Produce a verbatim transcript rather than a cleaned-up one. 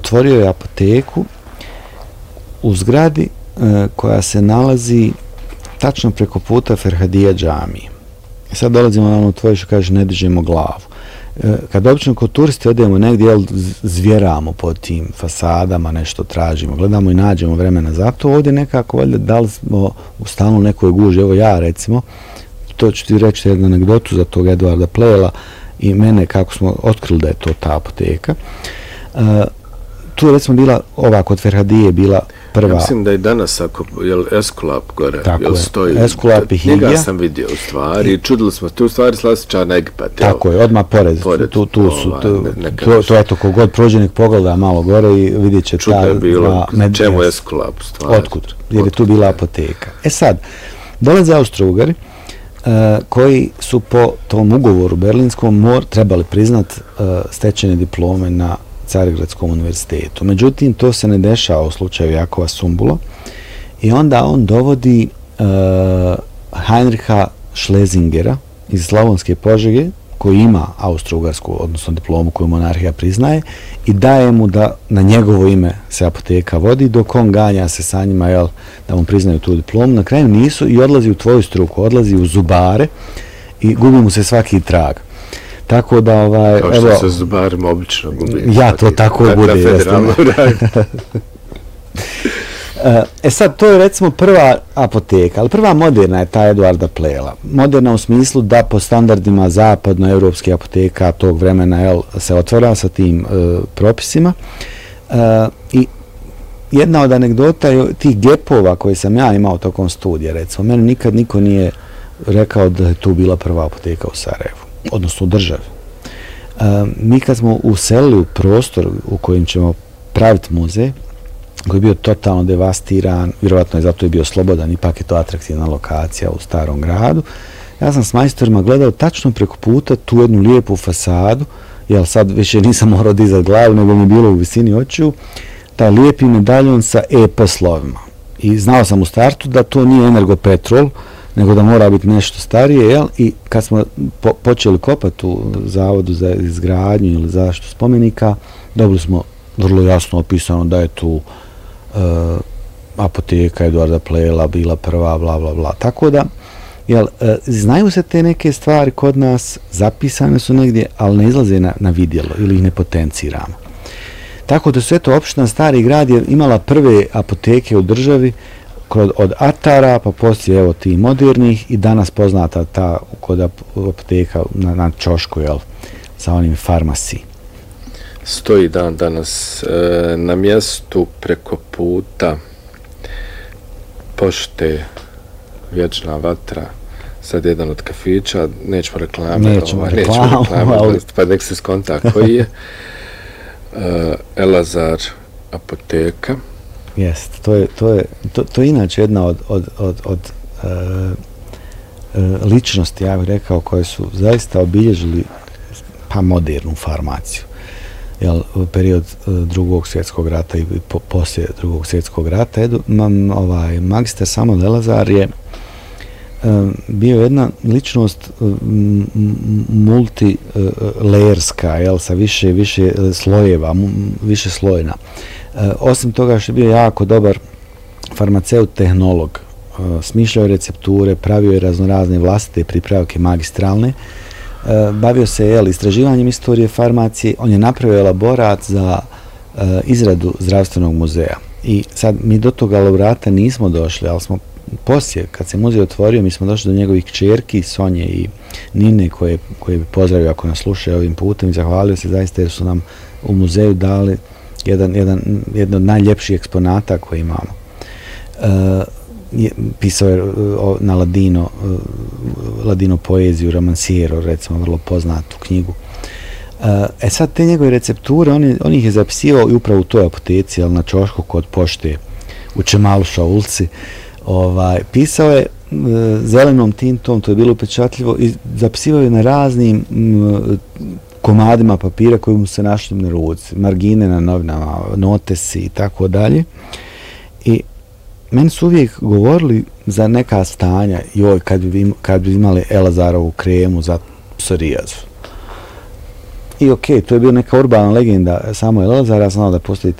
otvorio je apoteku u zgradi e, koja se nalazi tačno preko puta Ferhadija džamije. I sad dolazimo na ono tvoje što kaže ne dižemo glavu. E, kad obično kod turisti odemo negdje, jel, zvjeramo po tim fasadama, nešto tražimo, gledamo i nađemo vremena za to. Ovdje nekako, valjda, da li smo u stalno nekoj guži, evo ja recimo, to ću ti reći jednu anegdotu za tog Eduarda Plejela i mene kako smo otkrili da je to ta apoteka. E, tu je recimo bila, ova kod Ferhadije bila prva. Ja mislim da i danas, ako, jel Eskulap gore, tako jel je. stoji, Eskulap i Higija. Njega sam vidio u stvari, i čudili smo, tu u stvari Slasičar na Egipat. Tako je, odmah pored, pored tu, tu su, ova, tu, ne, to, to eto, kogod prođe nek pogleda malo gore i vidjet će čudno ta... je bilo, med, čemu Eskulap u stvari. Otkud? Jer je tu bila apoteka. E sad, dolaze Austro-Ugari, uh, koji su po tom ugovoru berlinskom mor, trebali priznat uh, stečene diplome na Carigradskom univerzitetu. Međutim, to se ne dešava u slučaju Jakova Sumbula i onda on dovodi uh, Heinricha Schlesingera iz Slavonske Požege, koji ima austro-ugarsku, odnosno diplomu koju monarhija priznaje, i daje mu da na njegovo ime se apoteka vodi, dok on ganja se sa njima, jel, da mu priznaju tu diplomu. Na kraju nisu i odlazi u tvoju struku, odlazi u zubare i gubi mu se svaki trag. Tako da, ovaj, kao što evo, se zubarima obično gubi. Ja, to tako i bude. E sad, to je recimo prva apoteka, ali prva moderna je ta Eduarda Plejela. Moderna u smislu da po standardima zapadnoevropskih apoteka tog vremena, jel, se otvara sa tim e, propisima. E, I jedna od anegdota je tih gepova koje sam ja imao tokom studija, recimo. Meni nikad niko nije rekao da je tu bila prva apoteka u Sarajevu, odnosno u državi. E, mi kad smo uselili u prostor u kojem ćemo praviti muzej, koji je bio totalno devastiran, vjerovatno je zato je bio slobodan, ipak je to atraktivna lokacija u starom gradu. Ja sam s majstorima gledao tačno preko puta tu jednu lijepu fasadu, jel sad više nisam morao dizati glavu, nego mi je bilo u visini očiju, taj lijepi medaljon sa E P slovima. I znao sam u startu da to nije Energopetrol, nego da mora biti nešto starije, jel? I kad smo po počeli kopati u zavodu za izgradnju ili zaštitu spomenika, dobili smo vrlo jasno opisano da je tu Uh, apoteka Eduarda Plejela bila prva, bla, bla, bla. Tako da, jel, uh, znaju se te neke stvari kod nas, zapisane su negdje, ali ne izlaze na, na vidjelo ili ih ne potenciramo. Tako da su, eto, opština Stari grad je imala prve apoteke u državi kod, od atara, pa poslije, evo, ti modernih i danas poznata ta kod apoteka na, na Čošku, jel, sa onim farmasi. Stoji dan danas e, na mjestu preko puta pošte Vječna vatra, sad jedan od kafića, nećemo reklame, nećemo ovaj, reklamu, nećemo reklame ali... pa nek se skonta koji je. E, Elazar apoteka. Jest, to je, to je, to, to je inače jedna od, od, od, od e, e, ličnosti, ja bih rekao, koje su zaista obilježili pa modernu farmaciju. Jel, period uh, drugog svjetskog rata i po, poslije drugog svjetskog rata. Edu, mam, ovaj, magistar Samuel Elazar je um, bio jedna ličnost um, multilajerska, jel, sa više, više slojeva, m, više slojna. Uh, osim toga što je bio jako dobar farmaceut, tehnolog, uh, smišljao je recepture, pravio je raznorazne vlastite pripravke magistralne, Uh, bavio se, jel, istraživanjem istorije farmacije, on je napravio elaborat za uh, izradu zdravstvenog muzeja. I sad mi do toga elaborata nismo došli, ali smo poslije, kad se muzej otvorio, mi smo došli do njegovih kćerki, Sonje i Nine, koje, koje bi pozdravio ako nas slušaju ovim putem i zahvalio se zaista jer su nam u muzeju dali jedan, jedan, jedan od najljepših eksponata koje imamo. Uh, Je, pisao je uh, na ladino, uh, ladino poeziju, romansijero, recimo, vrlo poznatu knjigu. Uh, e sad, te njegove recepture, on, je, on ih je zapisivao i upravo u toj apoteci, ali na Čošku kod pošte u Čemaluša ulici. Ovaj, pisao je uh, zelenom tintom, to je bilo upečatljivo, i zapisivao je na raznim um, komadima papira koji mu se našli na ruci, margine na novinama, notesi i tako dalje. I meni su uvijek govorili za neka stanja, joj, kad bi, kad bi imali Elazarovu kremu za psorijazu. I okej, okay, to je bila neka urbana legenda samo Elazara, ja sam znao da postoji